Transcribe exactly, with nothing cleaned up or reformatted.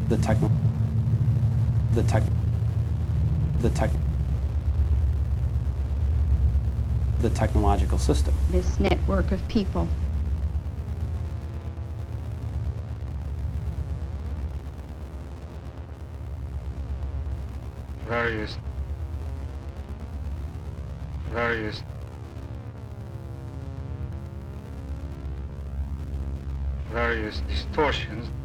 the techno the tech the tech the technological system. This network of people. Various various various distortions